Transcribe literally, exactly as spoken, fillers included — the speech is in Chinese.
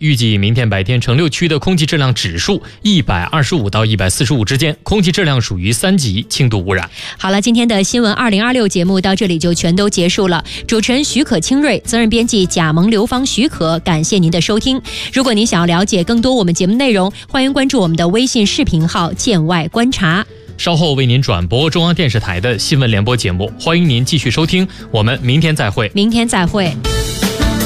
预计明天白天城六区的空气质量指数一百二十五到一百四十五之间，空气质量属于三级轻度污染。 好了，今天的新闻二零二六节目到这里就全都结束了。主持人许可清瑞，责任编辑贾萌、刘芳、许可，感谢您的收听。如果您想要了解更多我们节目内容，欢迎关注我们的微信视频号见外观察。 稍后为您转播中央电视台的新闻联播节目，欢迎您继续收听，我们明天再会。 明天再会。